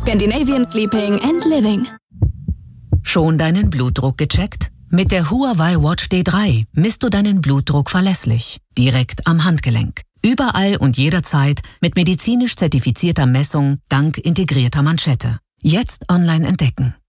Scandinavian Sleeping and Living. Schon deinen Blutdruck gecheckt? Mit der Huawei Watch D3 misst du deinen Blutdruck verlässlich, direkt am Handgelenk. Überall und jederzeit mit medizinisch zertifizierter Messung dank integrierter Manschette. Jetzt online entdecken.